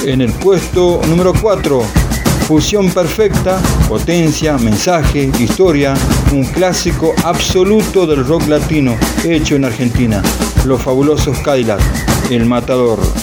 En el puesto número 4, fusión perfecta, potencia, mensaje, historia, un clásico absoluto del rock latino hecho en Argentina. Los Fabulosos Cadillacs, El Matador.